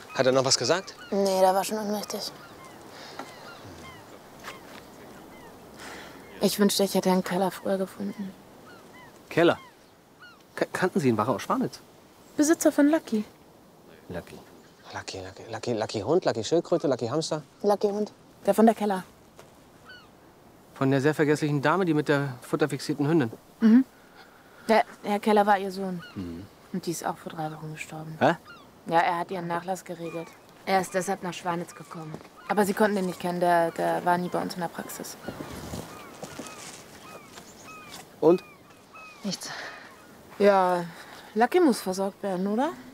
Hat er noch was gesagt? Nee, der war schon ohnmächtig. Ich wünschte, ich hätte einen Keller früher gefunden. Keller? Kannten Sie ihn? War er aus Schwanitz? Besitzer von Lucky. Lucky. Lucky Hund, Lucky Schildkröte, Lucky Hamster. Lucky Hund. Der von der Keller. Von der sehr vergesslichen Dame, die mit der futterfixierten Hündin. Mhm. Der Herr Keller war ihr Sohn. Mhm. Und die ist auch vor 3 Wochen gestorben. Hä? Ja, er hat ihren Nachlass geregelt. Er ist deshalb nach Schwanitz gekommen. Aber Sie konnten den nicht kennen, der war nie bei uns in der Praxis. Und? Nichts. Ja, Lucky muss versorgt werden, oder?